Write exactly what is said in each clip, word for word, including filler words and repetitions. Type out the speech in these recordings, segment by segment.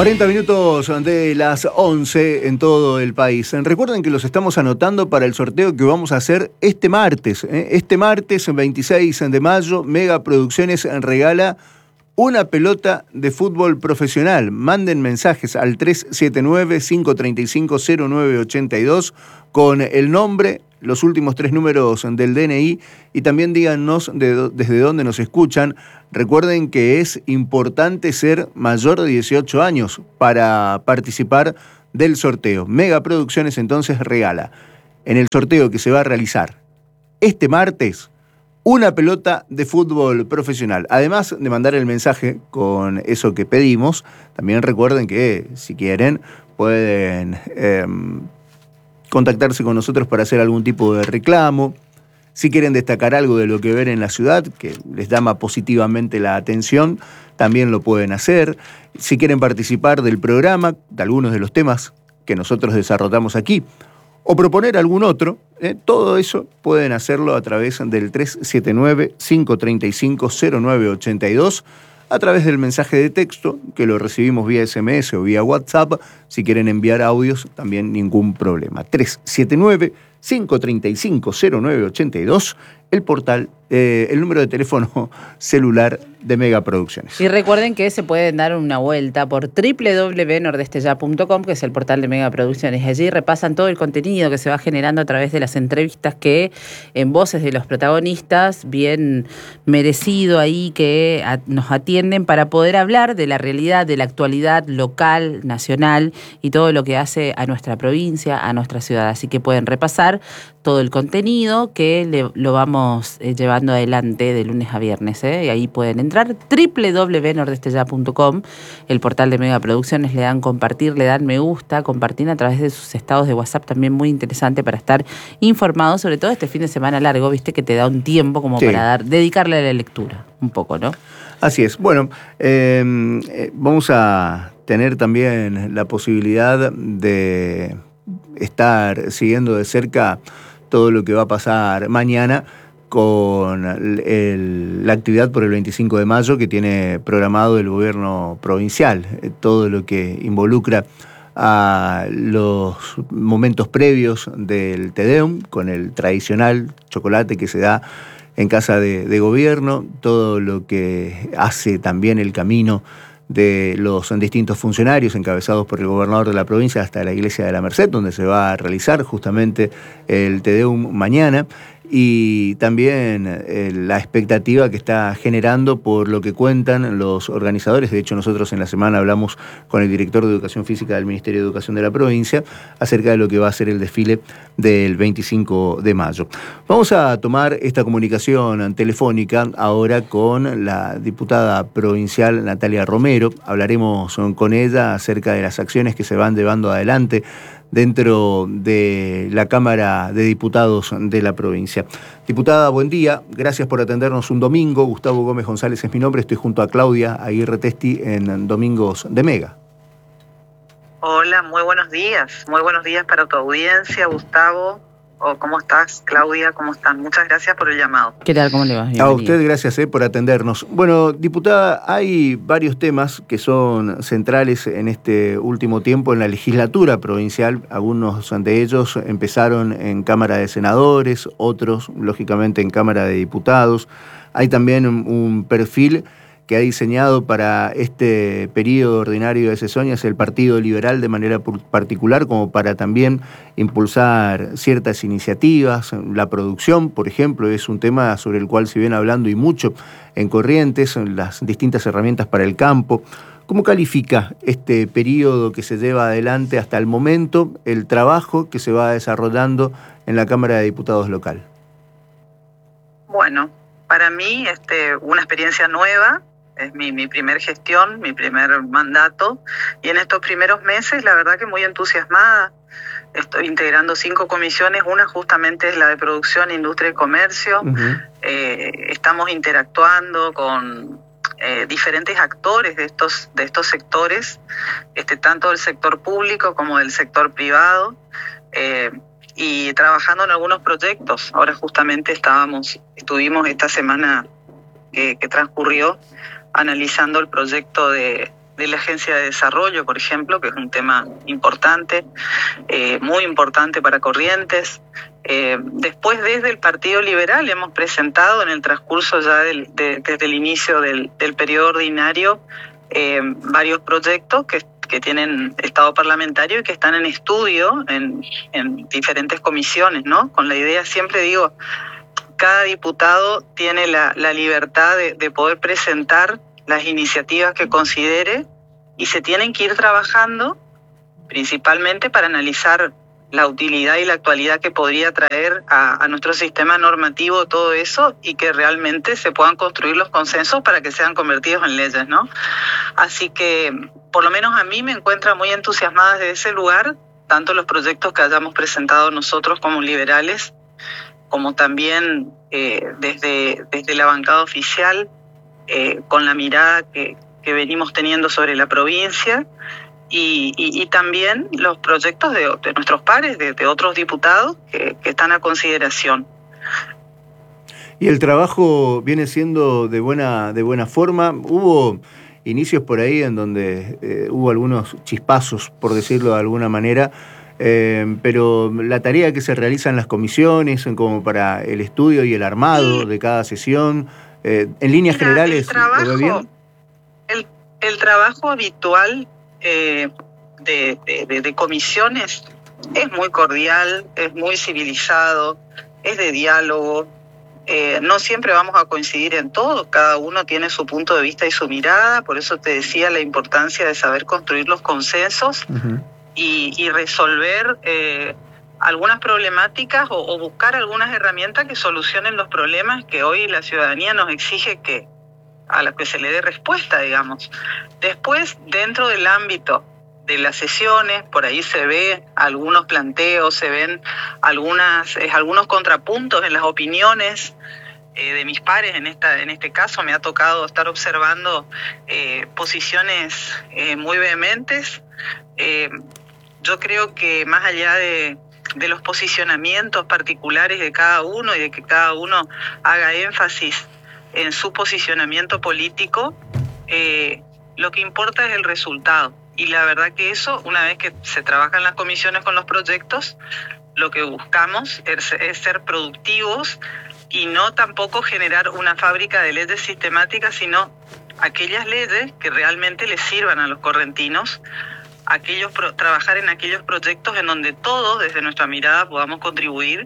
cuarenta minutos de las once en todo el país. Recuerden que los estamos anotando para el sorteo que vamos a hacer este martes. ¿eh? Este martes, veintiséis de mayo, Mega Producciones regala una pelota de fútbol profesional. Manden mensajes al tres siete nueve, cinco tres cinco, cero nueve ocho dos con el nombre, los últimos tres números del D N I y también díganos de, desde dónde nos escuchan. Recuerden que es importante ser mayor de dieciocho años para participar del sorteo. Mega Producciones entonces regala en el sorteo que se va a realizar este martes una pelota de fútbol profesional. Además de mandar el mensaje con eso que pedimos, también recuerden que si quieren pueden eh, contactarse con nosotros para hacer algún tipo de reclamo. Si quieren destacar algo de lo que ven en la ciudad, que les llama positivamente la atención, también lo pueden hacer. Si quieren participar del programa, de algunos de los temas que nosotros desarrollamos aquí, o proponer algún otro, eh, todo eso pueden hacerlo a través del tres siete nueve, cinco tres cinco, cero nueve ocho dos, a través del mensaje de texto, que lo recibimos vía S M S o vía WhatsApp. Si quieren enviar audios, también ningún problema. tres siete nueve, cinco tres cinco, cero nueve ocho dos, el portal, eh, el número de teléfono celular de Mega Producciones. Y recuerden que se pueden dar una vuelta por doble u doble u doble u punto nordesteya punto com, que es el portal de Mega Producciones. Allí repasan todo el contenido que se va generando a través de las entrevistas que, en voces de los protagonistas, bien merecido ahí que a, nos atienden para poder hablar de la realidad, de la actualidad local, nacional y todo lo que hace a nuestra provincia, a nuestra ciudad. Así que pueden repasar todo el contenido que le, lo vamos eh, llevando adelante de lunes a viernes, ¿eh? Y ahí pueden entrar, doble u doble u doble u punto nordesteya punto com, el portal de Mega Producciones, le dan compartir, le dan me gusta, compartir a través de sus estados de WhatsApp, también muy interesante para estar informados, sobre todo este fin de semana largo, viste que te da un tiempo como sí, para dar, dedicarle a la lectura, un poco, ¿no? Así es. Bueno, eh, vamos a tener también la posibilidad de estar siguiendo de cerca todo lo que va a pasar mañana con el, la actividad por el veinticinco de mayo que tiene programado el gobierno provincial, todo lo que involucra a los momentos previos del Te Deum, con el tradicional chocolate que se da en casa de, de gobierno, todo lo que hace también el camino de los distintos funcionarios encabezados por el gobernador de la provincia hasta la iglesia de la Merced, donde se va a realizar justamente el Te Deum mañana, y también eh, la expectativa que está generando por lo que cuentan los organizadores. De hecho, nosotros en la semana hablamos con el director de Educación Física del Ministerio de Educación de la provincia acerca de lo que va a ser el desfile del veinticinco de mayo. Vamos a tomar esta comunicación telefónica ahora con la diputada provincial Natalia Romero. Hablaremos con ella acerca de las acciones que se van llevando adelante dentro de la Cámara de Diputados de la provincia. Diputada, buen día. Gracias por atendernos un domingo. Gustavo Gómez González es mi nombre. Estoy junto a Claudia Aguirre Testi en Domingos de Mega. Hola, muy buenos días. Muy buenos días para tu audiencia, Gustavo. Oh, ¿cómo estás, Claudia? ¿Cómo están? Muchas gracias por el llamado. ¿Qué tal? ¿Cómo le va? Bienvenida. A usted gracias eh, por atendernos. Bueno, diputada, hay varios temas que son centrales en este último tiempo en la legislatura provincial. Algunos de ellos empezaron en Cámara de Senadores, otros, lógicamente, en Cámara de Diputados. Hay también un, un perfil que ha diseñado para este periodo ordinario de sesoñas el Partido Liberal de manera particular, como para también impulsar ciertas iniciativas. La producción, por ejemplo, es un tema sobre el cual se viene hablando y mucho en Corrientes, las distintas herramientas para el campo. ¿Cómo califica este periodo que se lleva adelante hasta el momento, el trabajo que se va desarrollando en la Cámara de Diputados local? Bueno, para mí este, una experiencia nueva. Es mi, mi primer gestión, mi primer mandato, y en estos primeros meses la verdad que muy entusiasmada. Estoy integrando cinco comisiones, una justamente es la de producción, industria y comercio. Uh-huh. eh, estamos interactuando con eh, diferentes actores de estos, de estos sectores, este, tanto del sector público como del sector privado, eh, y trabajando en algunos proyectos. Ahora justamente estábamos, estuvimos esta semana eh, que transcurrió analizando el proyecto de, de la Agencia de Desarrollo, por ejemplo, que es un tema importante, eh, muy importante para Corrientes. Eh, después, desde el Partido Liberal, hemos presentado en el transcurso ya del, de, desde el inicio del, del periodo ordinario eh, varios proyectos que, que tienen estado parlamentario y que están en estudio en, en diferentes comisiones, ¿no? Con la idea, siempre digo, cada diputado tiene la, la libertad de, de poder presentar las iniciativas que considere y se tienen que ir trabajando principalmente para analizar la utilidad y la actualidad que podría traer a, a nuestro sistema normativo todo eso y que realmente se puedan construir los consensos para que sean convertidos en leyes, ¿no? Así que, por lo menos a mí me encuentra muy entusiasmada desde ese lugar, tanto los proyectos que hayamos presentado nosotros como liberales, como también eh, desde, desde la bancada oficial, eh, con la mirada que, que venimos teniendo sobre la provincia, y, y, y también los proyectos de, de nuestros pares, de, de otros diputados que, que están a consideración. ¿Y el trabajo viene siendo de buena, de buena forma? Hubo inicios por ahí en donde eh, hubo algunos chispazos, por decirlo de alguna manera, Eh, pero la tarea que se realiza en las comisiones, como para el estudio y el armado sí. de cada sesión, eh, en líneas Mira, generales, el trabajo, ¿lo ve bien? El, el trabajo habitual eh, de, de, de comisiones es muy cordial, es muy civilizado, es de diálogo. Eh, no siempre vamos a coincidir en todo, cada uno tiene su punto de vista y su mirada, por eso te decía la importancia de saber construir los consensos. Uh-huh. Y, y resolver eh, algunas problemáticas o, o buscar algunas herramientas que solucionen los problemas que hoy la ciudadanía nos exige que a las que se le dé respuesta, digamos. Después, dentro del ámbito de las sesiones, por ahí se ve algunos planteos, se ven algunas, eh, algunos contrapuntos en las opiniones eh, de mis pares. En, esta, en este caso me ha tocado estar observando eh, posiciones eh, muy vehementes. Eh, Yo creo que más allá de, de los posicionamientos particulares de cada uno y de que cada uno haga énfasis en su posicionamiento político, eh, lo que importa es el resultado. Y la verdad que eso, una vez que se trabaja en las comisiones con los proyectos, lo que buscamos es, es ser productivos y no tampoco generar una fábrica de leyes sistemáticas, sino aquellas leyes que realmente les sirvan a los correntinos, aquellos pro, trabajar en aquellos proyectos en donde todos desde nuestra mirada podamos contribuir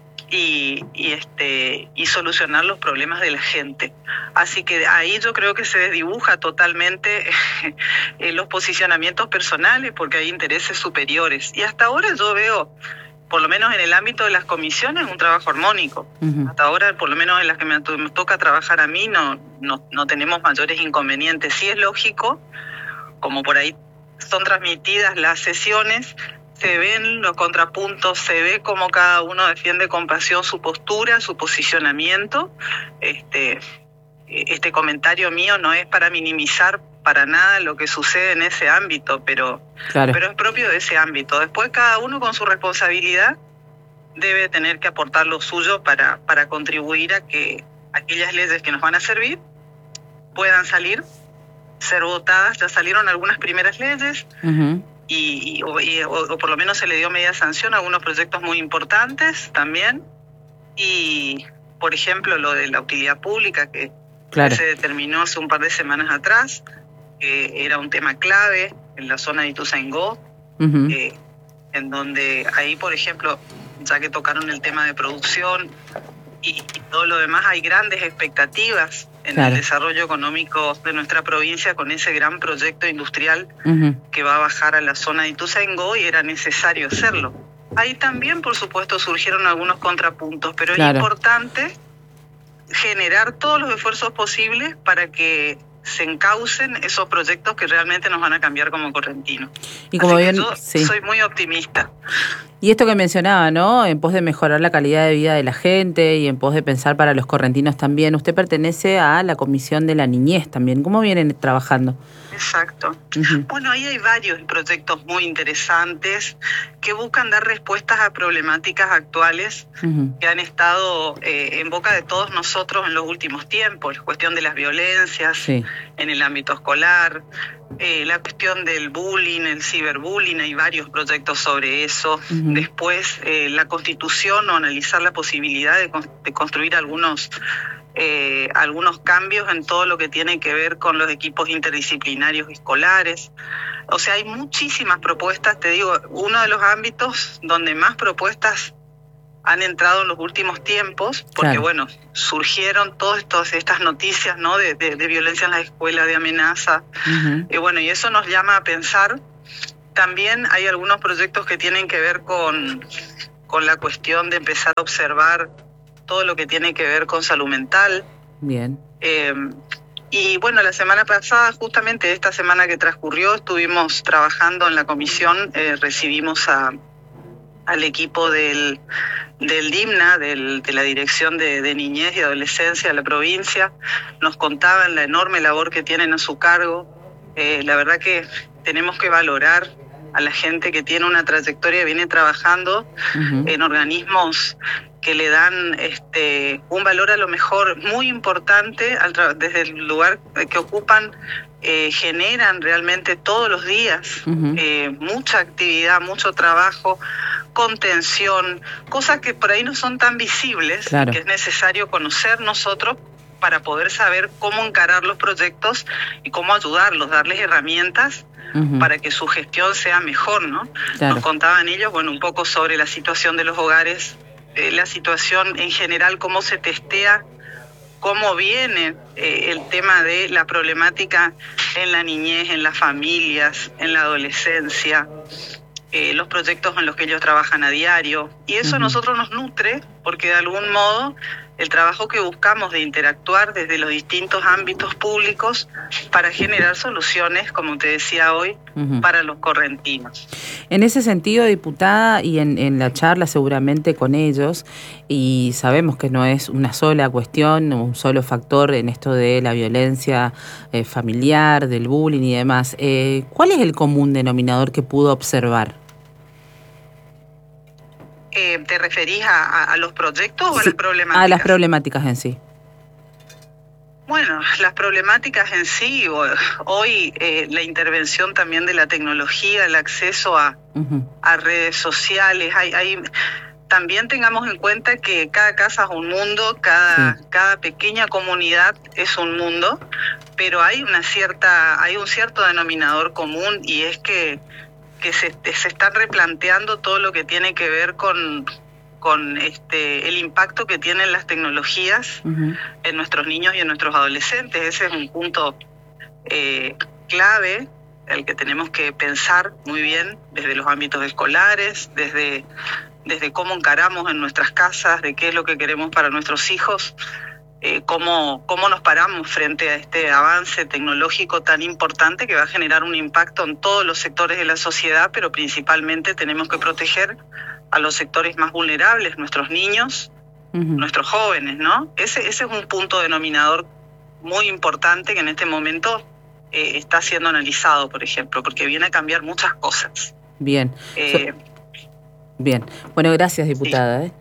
y, y este y solucionar los problemas de la gente. Así que ahí yo creo que se desdibuja totalmente eh, los posicionamientos personales, porque hay intereses superiores, y hasta ahora yo veo, por lo menos en el ámbito de las comisiones, un trabajo armónico. Uh-huh. Hasta ahora, por lo menos en las que me, me toca trabajar a mí, no, no, no tenemos mayores inconvenientes. Sí es lógico, como por ahí son transmitidas las sesiones, se ven los contrapuntos, se ve cómo cada uno defiende con pasión su postura, su posicionamiento. Este, este comentario mío no es para minimizar para nada lo que sucede en ese ámbito, pero, claro. pero es propio de ese ámbito. Después cada uno con su responsabilidad debe tener que aportar lo suyo para, para contribuir a que aquellas leyes que nos van a servir puedan salir, ser votadas. Ya salieron algunas primeras leyes, uh-huh. y, y, y o, o por lo menos se le dio media sanción a algunos proyectos muy importantes también, y por ejemplo lo de la utilidad pública que, claro. que se determinó hace un par de semanas atrás, que era un tema clave en la zona de Ituzaingó, uh-huh. eh, en donde ahí por ejemplo, ya que tocaron el tema de producción y, y todo lo demás, hay grandes expectativas en claro. el desarrollo económico de nuestra provincia con ese gran proyecto industrial uh-huh. que va a bajar a la zona de Ituzaingó, y era necesario hacerlo. Ahí también, por supuesto, surgieron algunos contrapuntos, pero claro. es importante generar todos los esfuerzos posibles para que se encaucen esos proyectos que realmente nos van a cambiar como correntinos. Y como Así bien, que yo sí. soy muy optimista. Y esto que mencionaba, ¿no? En pos de mejorar la calidad de vida de la gente y en pos de pensar para los correntinos también. Usted pertenece a la Comisión de la Niñez también. ¿Cómo vienen trabajando? Exacto. Uh-huh. Bueno, ahí hay varios proyectos muy interesantes que buscan dar respuestas a problemáticas actuales uh-huh. que han estado eh, en boca de todos nosotros en los últimos tiempos. La cuestión de las violencias sí. en el ámbito escolar, eh, la cuestión del bullying, el ciberbullying, hay varios proyectos sobre eso. Uh-huh. Después, eh, la constitución o analizar la posibilidad de, de construir algunos... Eh, algunos cambios en todo lo que tiene que ver con los equipos interdisciplinarios escolares. O sea, hay muchísimas propuestas, te digo, uno de los ámbitos donde más propuestas han entrado en los últimos tiempos, porque claro. bueno, surgieron todas estas noticias, ¿no? de, de, de violencia en la escuela, de amenaza, uh-huh. y bueno, y eso nos llama a pensar. También hay algunos proyectos que tienen que ver con, con la cuestión de empezar a observar todo lo que tiene que ver con salud mental. Bien. Eh, y bueno, la semana pasada, justamente esta semana que transcurrió, estuvimos trabajando en la comisión, eh, recibimos a, al equipo del, del DIMNA, del, de la Dirección de, de Niñez y Adolescencia de la provincia. Nos contaban la enorme labor que tienen a su cargo. Eh, la verdad que tenemos que valorar a la gente que tiene una trayectoria y viene trabajando uh-huh. en organismos que le dan este, un valor a lo mejor muy importante al tra- desde el lugar que ocupan, eh, generan realmente todos los días uh-huh. eh, mucha actividad, mucho trabajo, contención, cosas que por ahí no son tan visibles, claro. que es necesario conocer nosotros para poder saber cómo encarar los proyectos y cómo ayudarlos, darles herramientas uh-huh. para que su gestión sea mejor, ¿no? Claro. Nos contaban ellos, bueno, un poco sobre la situación de los hogares, eh, la situación en general, cómo se testea, cómo viene eh, el tema de la problemática en la niñez, en las familias, en la adolescencia, eh, los proyectos en los que ellos trabajan a diario. Y eso uh-huh. a nosotros nos nutre, porque de algún modo el trabajo que buscamos de interactuar desde los distintos ámbitos públicos para generar soluciones, como te decía hoy, uh-huh. para los correntinos. En ese sentido, diputada, y en, en la charla seguramente con ellos, y sabemos que no es una sola cuestión, un solo factor en esto de la violencia eh, familiar, del bullying y demás, eh, ¿cuál es el común denominador que pudo observar? Eh, ¿Te referís a, a, a los proyectos o sí, a las problemáticas? A las problemáticas en sí. Bueno, las problemáticas en sí, hoy eh, la intervención también de la tecnología, el acceso a, uh-huh. a redes sociales, hay, hay, también tengamos en cuenta que cada casa es un mundo, cada, sí. cada pequeña comunidad es un mundo, pero hay una cierta, hay un cierto denominador común, y es que que se, se están replanteando todo lo que tiene que ver con, con este, el impacto que tienen las tecnologías uh-huh. en nuestros niños y en nuestros adolescentes. Ese es un punto eh, clave, el que tenemos que pensar muy bien desde los ámbitos escolares, desde, desde cómo encaramos en nuestras casas, de qué es lo que queremos para nuestros hijos. Eh, cómo, cómo nos paramos frente a este avance tecnológico tan importante que va a generar un impacto en todos los sectores de la sociedad, pero principalmente tenemos que proteger a los sectores más vulnerables, nuestros niños, uh-huh. nuestros jóvenes, ¿no? Ese, ese es un punto denominador muy importante que en este momento eh, está siendo analizado, por ejemplo, porque viene a cambiar muchas cosas. Bien. Eh, so, bien. Bueno, gracias, diputada. Sí. ¿eh?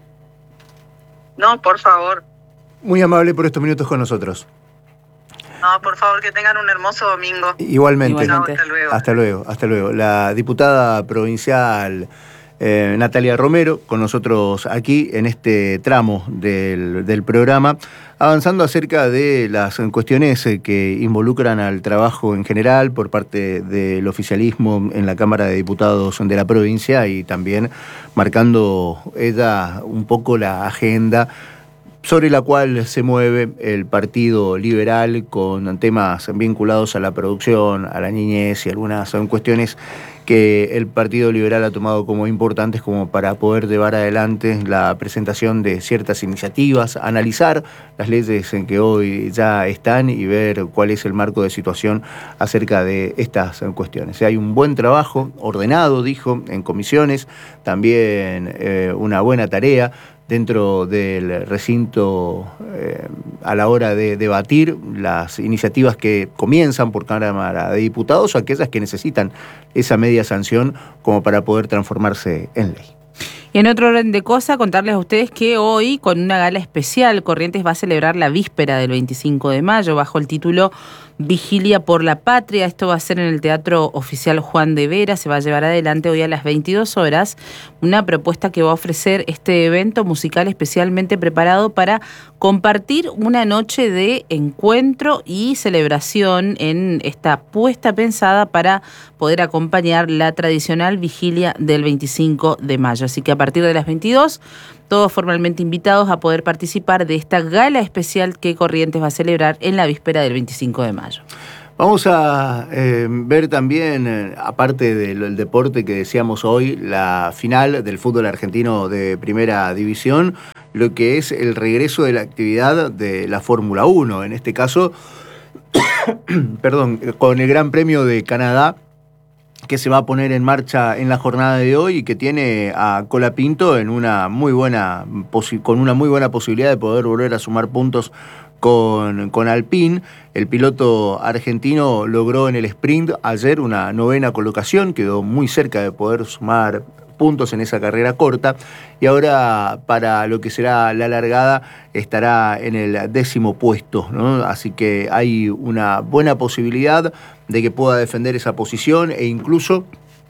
No, por favor. Muy amable por estos minutos con nosotros. No, por favor, que tengan un hermoso domingo. Igualmente. Igualmente. No, hasta luego. Hasta luego, hasta luego. La diputada provincial eh, Natalia Romero, con nosotros aquí en este tramo del, del programa, avanzando acerca de las cuestiones que involucran al trabajo en general por parte del oficialismo en la Cámara de Diputados de la provincia, y también marcando ella un poco la agenda sobre la cual se mueve el Partido Liberal con temas vinculados a la producción, a la niñez y algunas son cuestiones que el Partido Liberal ha tomado como importantes como para poder llevar adelante la presentación de ciertas iniciativas, analizar las leyes en que hoy ya están y ver cuál es el marco de situación acerca de estas cuestiones. Hay un buen trabajo ordenado, dijo, en comisiones, también eh, una buena tarea dentro del recinto eh, a la hora de debatir las iniciativas que comienzan por Cámara de Diputados o aquellas que necesitan esa media sanción como para poder transformarse en ley. Y en otro orden de cosas, contarles a ustedes que hoy, con una gala especial, Corrientes va a celebrar la víspera del veinticinco de mayo bajo el título Vigilia por la Patria. Esto va a ser en el Teatro Oficial Juan de Vera. Se va a llevar adelante hoy a las veintidós horas una propuesta que va a ofrecer este evento musical especialmente preparado para compartir una noche de encuentro y celebración en esta puesta pensada para poder acompañar la tradicional vigilia del veinticinco de mayo. Así que a partir de las veintidós, todos formalmente invitados a poder participar de esta gala especial que Corrientes va a celebrar en la víspera del veinticinco de mayo. Vamos a eh, ver también, eh, aparte del, del deporte que decíamos hoy, la final del fútbol argentino de Primera División, lo que es el regreso de la actividad de la Fórmula uno. En este caso, perdón, con el Gran Premio de Canadá, que se va a poner en marcha en la jornada de hoy y que tiene a Colapinto en una muy buena con una muy buena posibilidad de poder volver a sumar puntos con, con Alpine. El piloto argentino logró en el sprint ayer una novena colocación, quedó muy cerca de poder sumar puntos en esa carrera corta y ahora para lo que será la largada estará en el décimo puesto, ¿no? Así que hay una buena posibilidad de que pueda defender esa posición e incluso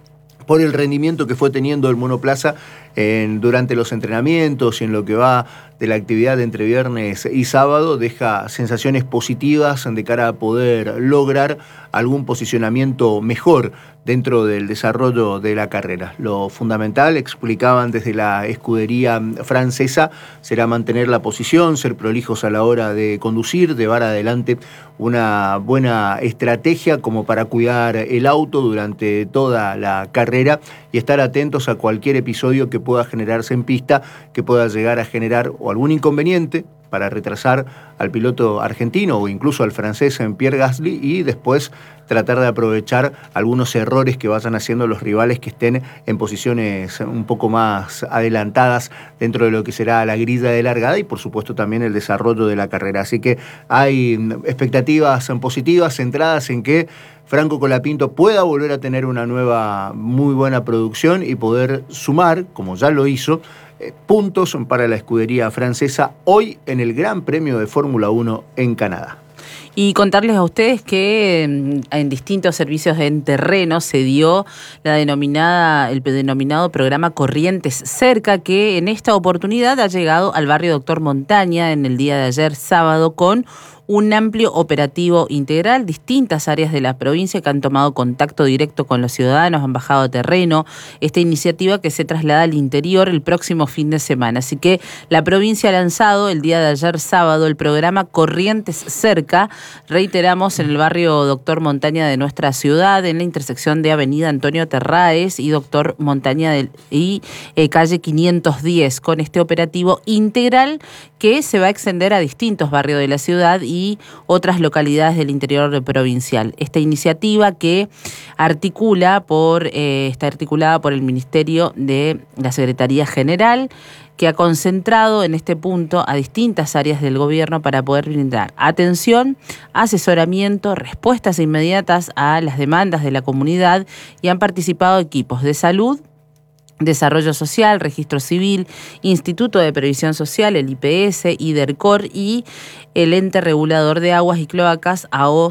por el rendimiento que fue teniendo el monoplaza en, durante los entrenamientos y en lo que va de la actividad entre viernes y sábado, deja sensaciones positivas de cara a poder lograr algún posicionamiento mejor dentro del desarrollo de la carrera. Lo fundamental, explicaban desde la escudería francesa, será mantener la posición, ser prolijos a la hora de conducir, llevar adelante una buena estrategia como para cuidar el auto durante toda la carrera y estar atentos a cualquier episodio que pueda generarse en pista, que pueda llegar a generar o algún inconveniente para retrasar al piloto argentino o incluso al francés en Pierre Gasly y después tratar de aprovechar algunos errores que vayan haciendo los rivales que estén en posiciones un poco más adelantadas dentro de lo que será la grilla de largada y por supuesto también el desarrollo de la carrera. Así que hay expectativas positivas centradas en que Franco Colapinto pueda volver a tener una nueva muy buena producción y poder sumar, como ya lo hizo, eh, puntos para la escudería francesa hoy en el Gran Premio de Fórmula uno en Canadá. Y contarles a ustedes que en distintos servicios en terreno se dio la denominada, el denominado programa Corrientes Cerca, que en esta oportunidad ha llegado al barrio Doctor Montaña en el día de ayer sábado con un amplio operativo integral, distintas áreas de la provincia que han tomado contacto directo con los ciudadanos, han bajado a terreno, esta iniciativa que se traslada al interior el próximo fin de semana. Así que la provincia ha lanzado el día de ayer sábado el programa Corrientes Cerca, reiteramos, en el barrio Doctor Montaña de nuestra ciudad, en la intersección de Avenida Antonio Terráez y Doctor Montaña de, y eh, calle quinientos diez, con este operativo integral que se va a extender a distintos barrios de la ciudad y y otras localidades del interior provincial. Esta iniciativa que articula por eh, está articulada por el Ministerio de la Secretaría General, que ha concentrado en este punto a distintas áreas del gobierno para poder brindar atención, asesoramiento, respuestas inmediatas a las demandas de la comunidad y han participado equipos de salud, Desarrollo Social, Registro Civil, Instituto de Previsión Social, el I P S, IDERCOR y el Ente Regulador de Aguas y Cloacas, A O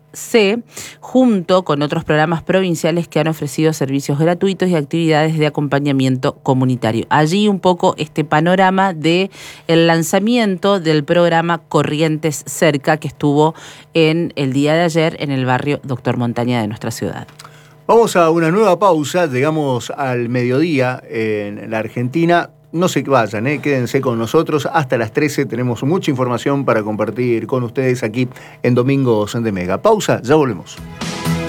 C, junto con otros programas provinciales que han ofrecido servicios gratuitos y actividades de acompañamiento comunitario. Allí un poco este panorama de el lanzamiento del programa Corrientes Cerca que estuvo en el día de ayer en el barrio Doctor Montaña de nuestra ciudad. Vamos a una nueva pausa, llegamos al mediodía en la Argentina. No se vayan, ¿eh? Quédense con nosotros hasta las trece. Tenemos mucha información para compartir con ustedes aquí en Domingos de Mega. Pausa, ya volvemos.